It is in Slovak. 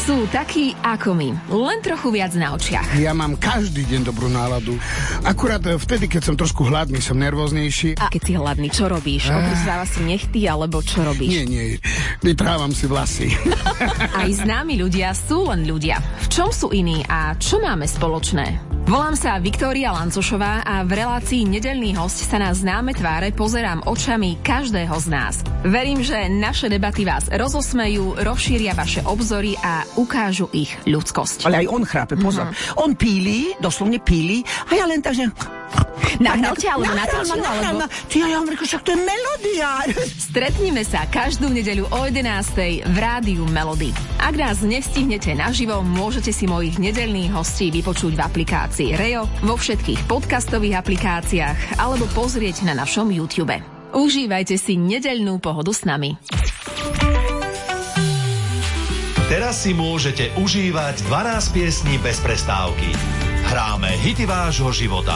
Sú takí ako my, len trochu viac na očiach. Ja mám každý deň dobrú náladu. Akurát vtedy, keď som trošku hladný, som nervóznejší. A keď si hladný, čo robíš? Obrizdáva si nechty, alebo čo robíš? Nie, vyprávam si vlasy. Aj známi ľudia sú len ľudia. V čom sú iní a čo máme spoločné? Volám sa Viktória Lancošová a v relácii Nedeľný hosť sa na známe tváre pozerám očami každého z nás. Verím, že naše debaty vás rozosmejú, rozšíria vaše obzory a ukážu ich ľudskosť. Ale aj on chrápe, pozor. On píli, doslovne píli, a ja len tak, že... Nahráte alebo natočil, alebo... Ja hovorím, však to je melódia. Stretnime sa každú nedeľu o 11:00 v rádiu Melody. Ak nás nestihnete naživo, môžete si mojich nedeľných hostí vypočuť v aplikácii Reo, vo všetkých podcastových aplikáciách alebo pozrieť na našom YouTube. Užívajte si nedeľnú pohodu s nami. Teraz si môžete užívať 12 piesní bez prestávky. Hráme hity vášho života.